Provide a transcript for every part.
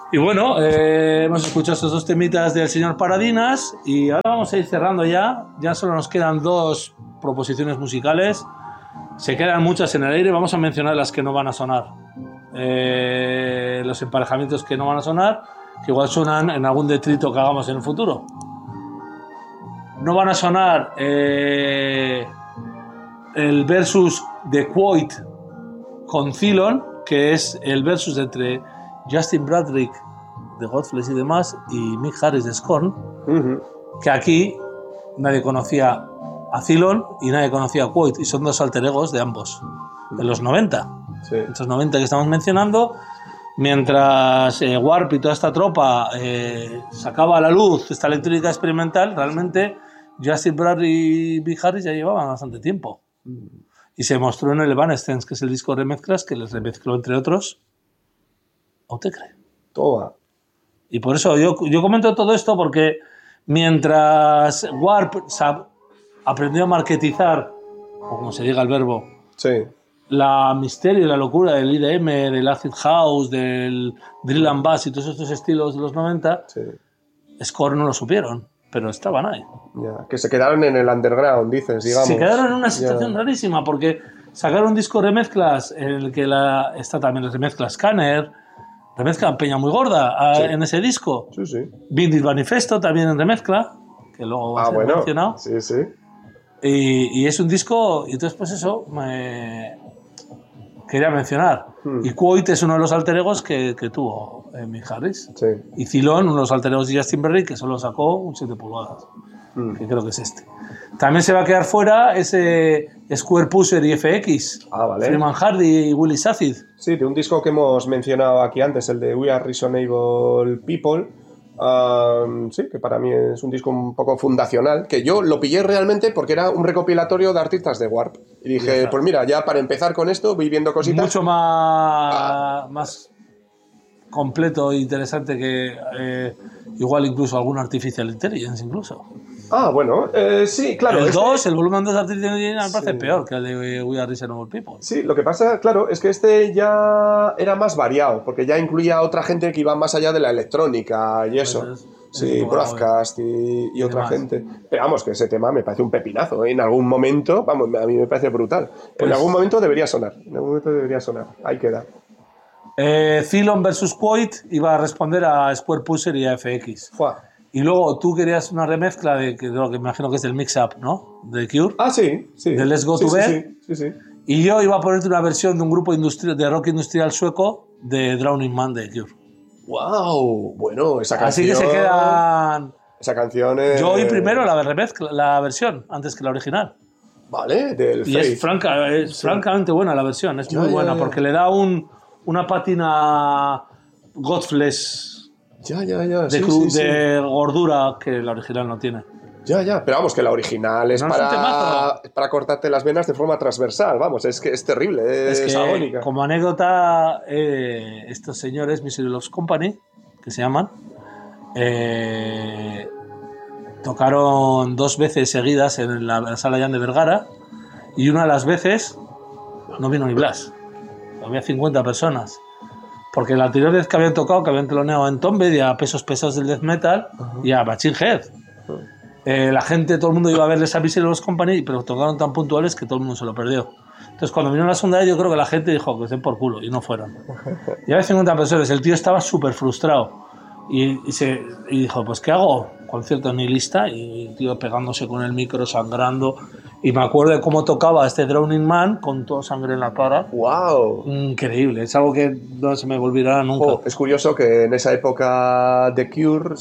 Y bueno, hemos escuchado estos dos temitas del señor Paradinas y ahora vamos a ir cerrando ya. Ya solo nos quedan dos proposiciones musicales. Se quedan muchas en el aire, vamos a mencionar las que no van a sonar. Los emparejamientos que no van a sonar, que igual suenan en algún detrito que hagamos en el futuro. No van a sonar el versus de Quoit con Cylon, que es el versus entre Justin Bradrick de Godflesh y demás y Mick Harris de Scorn, que aquí nadie conocía a Cylon y nadie conocía a Quoit, y son dos alter egos de ambos, de los 90. Sí. Estos 90 que estamos mencionando, mientras Warp y toda esta tropa sacaba a la luz esta electrónica experimental, realmente Justin Bradrick y Mick Harris ya llevaban bastante tiempo. Y se mostró en el Evanescence, que es el disco de remezclas que les remezcló, entre otros, Autechre. Toma. Y por eso yo comento todo esto, porque mientras Warp aprendió a marketizar, o como se diga el verbo, sí, la misterio y la locura del IDM, del Acid House, del Drill and Bass y todos estos estilos de los 90, sí, Scorn no lo supieron, pero estaban ahí. Ya, que se quedaron en el underground, dices, digamos. Se quedaron en una situación rarísima, porque sacaron un disco de remezclas en el que está también el remezcla Scanner, remezcla Peña Muy Gorda, sí, en ese disco. Sí, sí. Vindis Manifesto también en remezcla, que luego va a ser mencionado. Sí, sí. Y es un disco, y entonces pues eso quería mencionar. Y Quoit es uno de los alter egos que tuvo Mick Harris. Sí. Y Cylon, uno de los alter egos de Justin Bradrick, que solo sacó un 7 pulgadas, que creo que es este. También se va a quedar fuera ese Square Pusher y FX, vale. Freeman Hardy y Willie Sacid. Sí, de un disco que hemos mencionado aquí antes, el de We Are Reasonable People. Sí, que para mí es un disco un poco fundacional, que yo lo pillé realmente porque era un recopilatorio de artistas de Warp. Y dije, pues mira, ya para empezar con esto voy viendo cositas. Mucho más completo e interesante que igual incluso algún Artificial Intelligence incluso. Bueno, sí, claro. El 2, el volumen 2 de Artificial Intelligence me parece peor que el de We Are Reasonable People. Sí, lo que pasa, claro, es que este ya era más variado, porque ya incluía a otra gente que iba más allá de la electrónica y eso. Sí, Broadcast y otra gente. Pero vamos, que ese tema me parece un pepinazo. En algún momento, vamos, a mí me parece brutal. Pues, en algún momento debería sonar. Ahí queda. Cylon versus Quoit iba a responder a Square Pusher y a FX. ¡Fua! Y luego tú querías una remezcla de lo que me imagino que es del Mix Up, ¿no? De Cure. Sí. De Let's Go to Bed. Sí. Y yo iba a ponerte una versión de un grupo de rock industrial sueco de Drowning Man de Cure. ¡Wow! Bueno, esa canción... Así que se quedan... Esa canción es... Yo oí primero la versión, antes que la original. Vale, del Y Faith. es francamente buena la versión, es muy buena, porque le da una pátina Godflesh de gordura que la original no tiene. Pero vamos, que la original es para cortarte las venas de forma transversal, vamos, es que es terrible, es agónica. Como anécdota, estos señores, Misery Loves Company, que se llaman, tocaron 2 veces seguidas en la Sala Jan de Vergara, y una de las veces no vino ni Blas, había 50 personas. Porque la anterior vez que habían tocado, que habían teloneado en Tombed y a pesos pesados del death metal y a Machine Head. La gente, todo el mundo iba a verles a Misery Loves Company, pero tocaron tan puntuales que todo el mundo se lo perdió. Entonces, cuando vino la segunda vez, yo creo que la gente dijo que se den por culo, y no fueron. Y había 50 personas, el tío estaba súper frustrado. Y dijo, pues ¿qué hago? Concierto nihilista, y el tío pegándose con el micro, sangrando. Y me acuerdo de cómo tocaba este Drowning Man con toda sangre en la cara. ¡Wow! Increíble, es algo que no se me volverá nunca. Es curioso que en esa época The Cure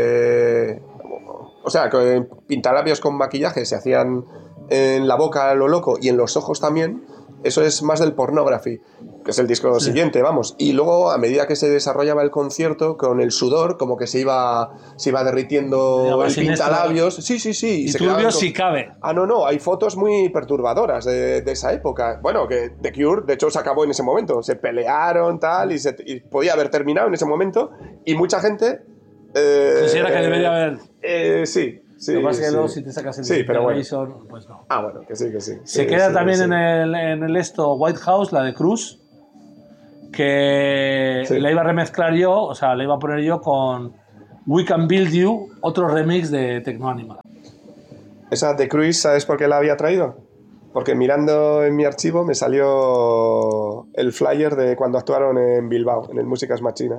o sea, que pintalabios con maquillaje se hacían en la boca a lo loco y en los ojos también. Eso es más del Pornography, que es el disco siguiente, vamos. Y luego, a medida que se desarrollaba el concierto, con el sudor, como que se iba derritiendo el pintalabios. Sí. Y turbio si cabe. No, hay fotos muy perturbadoras de esa época. Bueno, que The Cure, de hecho, se acabó en ese momento. Se pelearon, tal, y podía haber terminado en ese momento. Y mucha gente... Considera que debería haber... Sí. Lo que pasa es que luego si te sacas el pero bueno. pues no. Bueno, que sí. Se queda también en el White House, la de Cruz, que Sí. la iba a remezclar yo, o sea, la iba a poner yo con We Can Build You, otro remix de Tecno Animal. Esa de Cruise, ¿sabes por qué la había traído? Porque mirando en mi archivo me salió el flyer de cuando actuaron en Bilbao, en el Músicas Machina.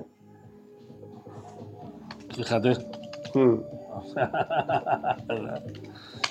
Fíjate. Mm.